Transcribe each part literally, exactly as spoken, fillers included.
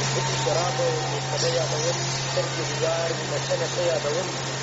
بوتي شراب مېلمه یادول، سترګې دیدار مېلمچنه ښه یادول.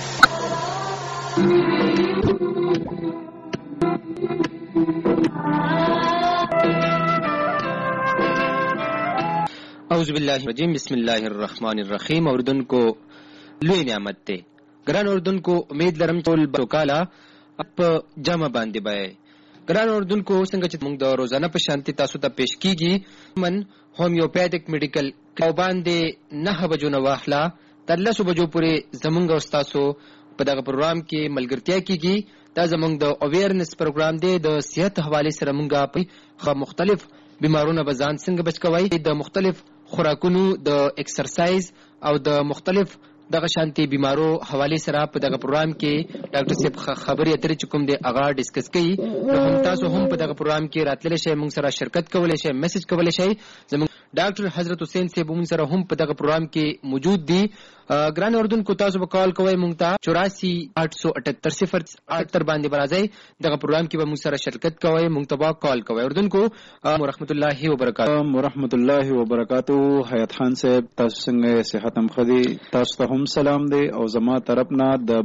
اعوذ باللہ الرجیم بسم اللہ الرحمن الرحیم. اوردونکو لوی نعمت ته ګران اوردونکو امید لرم ټول بوکالا اپ جمع باندې بای. ګران اوردونکو څنګه چې موږ د روزانه په شانتي تاسو ته پیش کیږي من هومیوپیتھک میډیکل کو باندې نه بجو نه واخلا تر لسو بجو پورې زمونږ او تاسو په دغه پروګرام کې ملګرتیا کیږي. دا زمونږ د اویرنس پروګرام دی. د صحت حواله سره موږ په مختلف بیمارونو بزان څنګه بچ کوي، د مختلف خوراکونو، د ایکسرسایز او د مختلف دغه شانتي بیمارو حواله سره په دغه پروګرام کې ډاکټر صاحب خبرې اترې چې کوم دی هغه ډیسکس کوي. نو هم تاسو هم په دغه پروګرام کې راتللی شئ، موږ سره شرکت کولی شئ، میسج کولی شئ. زموږ ډاکټر حضرت حسین صاحب موږ سره هم په دغه پروګرام کې موجود دي. ګران اردوونکو تاسو به کال کوئ موږ ته چوراسی آٹھ سو اٹھتر صفر اٹھتر باندې برازئ. دغه پروګرام کې به موږ سره شرکت کوئ، موږ ته به کال کوئ. اردوونکو ورحمت الله وبرکاتہ. ورحمت الله وبرکاتہ. حیات خان صاحب تاسو څنګه صحت هم خدي؟ تاسو ته هم سلام دی او زما طرفنا د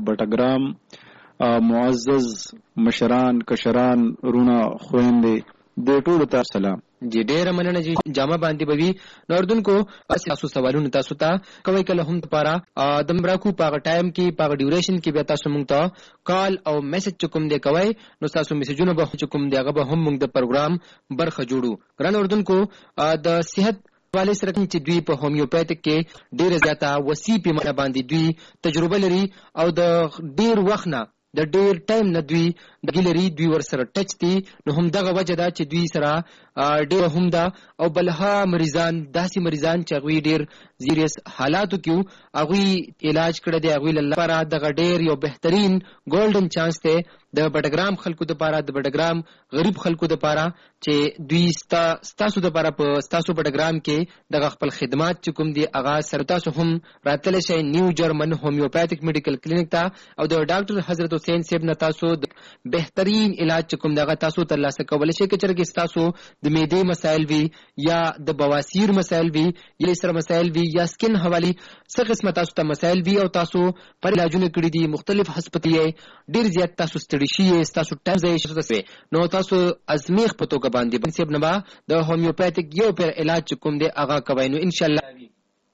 بټګرام معزز مشران کشران رونه خويندې د ټولو ته سلام. جی ډیره مننه جی جامه باندې بوي. نو اردوونکو تاسو سوالونه تاسو ته کوي کله هم لپاره د مراکو په ټایم کې په ډیوریشن کې به تاسو مونږ ته کال او میسج چکم دی کوي. نو تاسو میسجونه به چکم دی هغه به هم مونږ د پروګرام برخه جوړو. ګران اردوونکو د صحت والے سره چې دوی په هومیوپیتھک کې ډیره زیاته وسیع پیمانه باندې دوی تجربه لري او د ډیر وخت نه د ډیر ټایم نه دوی د ګیلری دوی ور سره ټچ دي. نو هم دغه وجه دا چې دوی سره ډیر هم دا او بلها مریضان داسې مریضان چې هغوی ډیر زیریس حالاتو کې هغوی علاج کړی دی. هغوی لپاره دغه ډیر یو بهترین ګولډن چانس دی د بټګرام خلکو دپاره، د بټګرام غریب خلکو دپاره چې دوی ستا ستاسو دپاره په ستاسو بټګرام کې دغه خپل خدمات چې کوم دي هغه سره تاسو هم راتلی شئ نیو جرمن هومیوپیتھک میډیکل کلینیک ته او د ډاکټر حضرت حسین صاحب نه تاسو بهترین علاج چې کوم دغه تاسو ترلاسه کولی شئ. که چېرې ستاسو د معدې مسایل وي یا د بواسیر مسایل وي یا سره مسایل وي یا سکن حوالي څه قسمه تاسو ته مسایل وي او تاسو پر علاجونه کړي دي مختلف هسپتالي ډیر زیات تاسو ستړي شئ، ستاسو ټایم ضایع شوی نو تاسو ازمیخ په توګه باندې بنسب نه د هومیوپیتھک یو پر علاج چې کوم دی هغه کوي. نو ان شاء الله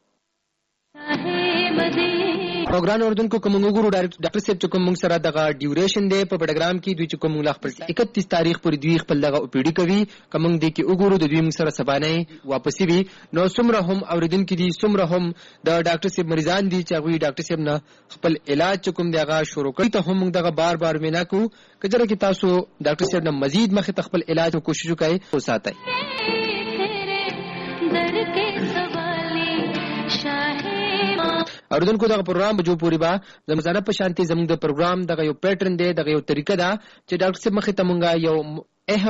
پروګرام اردوونکو کوم وګورو ډاکټر صاحب چې کوم موږ سره دغه ډیوریشن دی په پروګرام کې دوی چې کوم موږ خپل اکتیس تاریخ پورې دوی خپل دغه او پی ډی کوي کوم دی کې وګورو د دوی موږ سره سبانه واپسی وي. نو څومره هم اوریدونکو دي څومره هم د ډاکټر صاحب مریضان دي چې هغوی ډاکټر صاحب نه خپل علاج چې کوم دی هغه شروع کړي ته هم موږ دغه بار بار مینا کو کجره کې تاسو ډاکټر صاحب نه مزید مخه خپل علاج کوشش وکړئ او ساتئ. اردوونکو دغه پروګرام جو پوری با زمزانه په شانتي زموږ د پروګرام دغه یو پیټرن دی، دغه یو طریقه ده چې ډاکټر صاحب مخې ته مونږه یو